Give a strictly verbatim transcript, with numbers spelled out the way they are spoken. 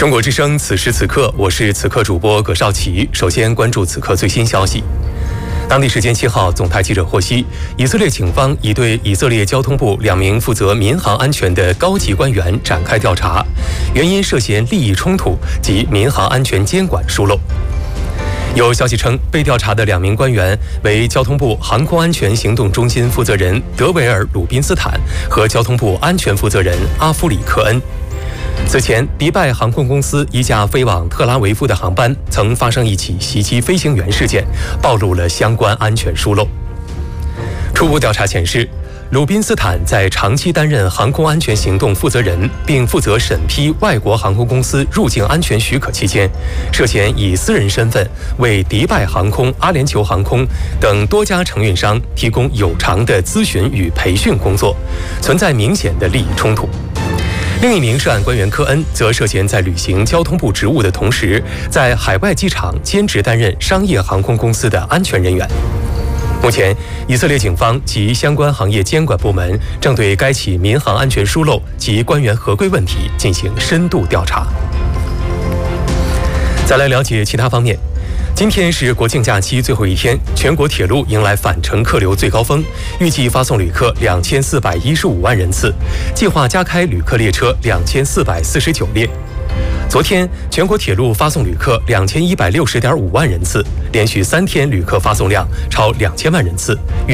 中国之声，此时此刻，我是此刻主播葛少奇。首先关注此刻最新消息。当地时间七号，总台记者获悉，以色列警方已对以色列交通部两名负责民航安全的高级官员展开调查，原因涉嫌利益冲突及民航安全监管疏漏。有消息称，被调查的两名官员为交通部航空安全行动中心负责人德维尔·鲁宾斯坦和交通部安全负责人阿夫里克恩。此前，迪拜航空公司一架飞往特拉维夫的航班曾发生一起袭击飞行员事件，暴露了相关安全疏漏。初步调查显示，鲁宾斯坦在长期担任航空安全行动负责人，并负责审批外国航空公司入境安全许可期间，涉嫌以私人身份为迪拜航空、阿联酋航空等多家承运商提供有偿的咨询与培训工作，存在明显的利益冲突。另一名涉案官员科恩则涉嫌在履行交通部职务的同时，在海外机场兼职担任商业航空公司的安全人员。目前，以色列警方及相关行业监管部门正对该起民航安全疏漏及官员合规问题进行深度调查。再来了解其他方面。今天是国庆假期最后一天，全国铁路迎来返程客流最高峰，预计发送旅客两千四百一十五万人次，计划加开旅客列车两千四百四十九列。昨天，全国铁路发送旅客两千一百六十点五万人次，连续三天旅客发送量超两千万人次。